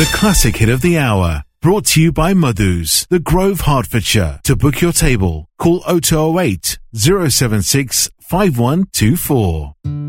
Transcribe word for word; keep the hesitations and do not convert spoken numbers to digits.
The classic hit of the hour. Brought to you by Madhu's, The Grove, Hertfordshire. To book your table, call oh two oh eight, oh seven six, five one two four.